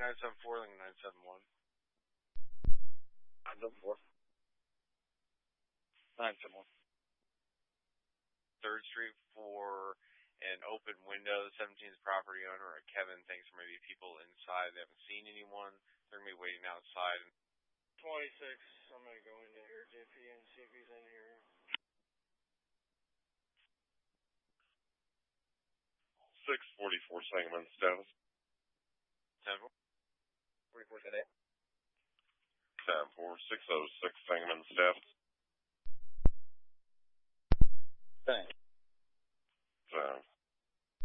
974, like 971. 974. 971. 3rd Street for an open window. The 17th property owner, Kevin, thinks there may be people inside. They haven't seen anyone. They're going to be waiting outside. 26, I'm going to go into here, JP, and see if he's in here. 644 Sangamon status. 10-4. 44 today. 10-4, 606 Sangamon status. 10. 10.